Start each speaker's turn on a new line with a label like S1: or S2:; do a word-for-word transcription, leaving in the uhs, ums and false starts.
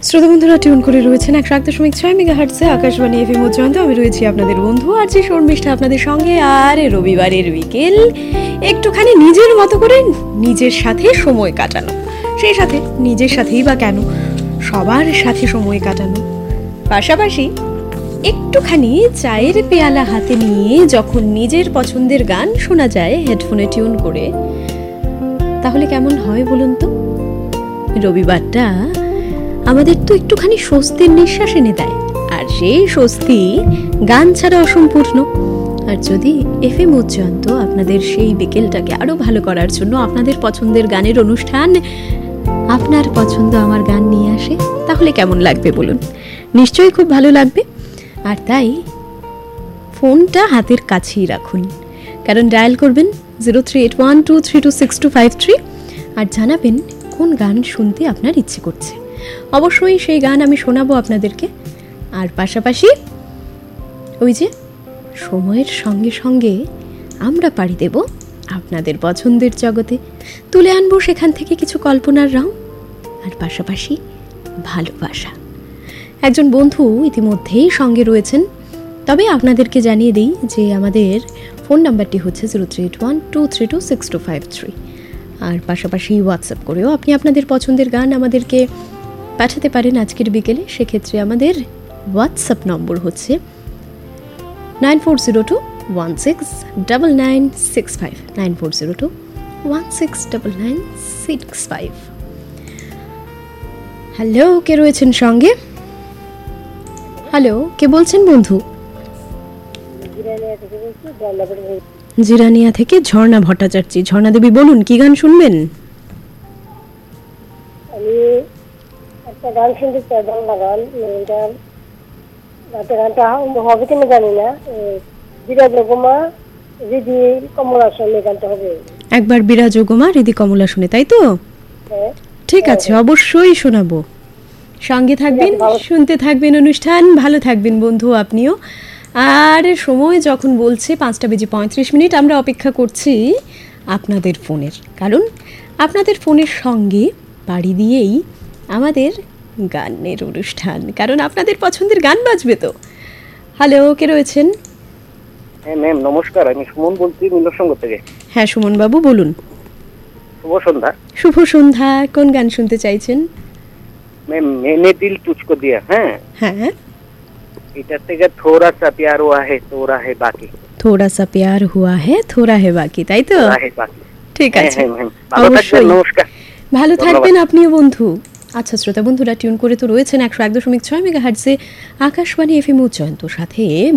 S1: শ্রোতা বন্ধুরা টিউন করে রয়েছেন একশো এক দশমিক ছয় মেগাহার্টজে আকাশবাণী এফএম উচ্চারণ। আমি রয়েছি আপনাদের বন্ধু আর যে শর্মিষ্ঠা আপনাদের সঙ্গে। আর রবিবারের বিকেল একটুখানি নিজের মতো করে নিজের সাথে সময় কাটানো, সেই সাথে নিজের সাথেই বা কেন, সবার সাথে সময় কাটানো, পাশাপাশি একটুখানি চায়ের পেয়ালা হাতে নিয়ে যখন নিজের পছন্দের গান শোনা যায় হেডফোনে টিউন করে, তাহলে কেমন হয় বলুন তো? রবিবারটা আমাদের তো একটুখানি স্বস্তির নিঃশ্বাস এনে দেয়, আর সেই স্বস্তি গান ছাড়া অসম্পূর্ণ। আর যদি এফএম উচ্চান্ত আপনাদের সেই বিকেলটাকে আরো ভালো করার জন্য আপনাদের পছন্দের গানের অনুষ্ঠান আপনার পছন্দ আমার গান নিয়ে আসে, তাহলে কেমন লাগবে বলুন? নিশ্চয়ই খুব ভালো লাগবে। আর তাই ফোনটা হাতের কাছেই রাখুন, কারণ ডায়াল করবেন zero three eight one two three two six two five three আর জানাবেন কোন গান শুনতে আপনার ইচ্ছে করছে। অবশ্যই সেই গান আমি শোনাবো আপনাদেরকে। আর পাশাপাশি ওই যে সময়ের সঙ্গে সঙ্গে আমরা পাড়ি দেব আপনাদের পছন্দের জগতে, তুলে আনবো সেখান থেকে কিছু কল্পনার রং, আর পাশাপাশি ভালোবাসা। একজন বন্ধু ইতিমধ্যেই সঙ্গে রয়েছেন, তবে আপনাদেরকে জানিয়ে দিই যে আমাদের ফোন নাম্বারটি হচ্ছে zero three eight one two three two six two five three. আর পাশাপাশি হোয়াটসঅ্যাপ করেও আপনি আপনাদের পছন্দের গান আমাদেরকে পাঠাতে পারেন আজকের বিকেলে। সেক্ষেত্রে আমাদের হোয়াটসঅ্যাপ নম্বর হচ্ছে nine four zero two one six double nine six five nine four zero two one six double nine six five. Hello, কে রয়েছেন সঙ্গে? হ্যালো, কে বলছেন বন্ধু? জিরানিয়া থেকে ঝর্ণা ভট্টাচার্য। ঝর্ণা দেবী, বলুন কি গান শুনবেন?
S2: আমি একটা গান শুনতে চাই, বাংলা গান। গানটা হবে কিনা জানি না। বিরাজগমা রিদি কমলা শুনে গানটা হবে।
S1: একবার বিরাজগমা রিদি কমলা শুনে, তাই তো?
S2: হ্যাঁ,
S1: ঠিক আছে, অবশ্যই শোনাবো। সঙ্গে থাকবেন, শুনতে থাকবেন অনুষ্ঠান। ভালো থাকবেন বন্ধু আপনিও। আর সময় যখন বলছে পাঁচটা বেজে পঁয়ত্রিশ মিনিট, আমরা অপেক্ষা করছি আপনাদের ফোনের, কারণ আপনাদের ফোনের সঙ্গে পাড়ি দিয়েই আমাদের গানের অনুষ্ঠান, কারণ আপনাদের পছন্দের গান বাজবে তো। হ্যালো, কে রয়েছেন?
S3: হ্যাঁ ম্যাম, নমস্কার। আমি সুমন বলছি মিলসঙ্গ থেকে।
S1: হ্যাঁ সুমন বাবু, বলুন।
S3: শুভ সন্ধ্যা।
S1: শুভ সন্ধ্যা। কোন গান শুনতে চাইছেন?
S3: ম্যাম, মেনে দিল তুঝকো দিয়া। হ্যাঁ
S1: হ্যাঁ,
S3: এটা থেকে থোড়া সা প্যার হুয়া হে তোরা হে বাকি।
S1: থোড়া সা প্যার হুয়া হে থোড়া হে বাকি, তাই তো? ঠিক আছে, অবশ্যই।
S3: নমস্কার,
S1: ভালো থাকবেন আপনিও বন্ধু। আচ্ছা শ্রোতা বন্ধুরা, টিউন করে তো রয়েছেন একশো এক দশমিক ছয় মেগাহার্টজে আকাশবাণী এফএম উচ্চারণ, সাথে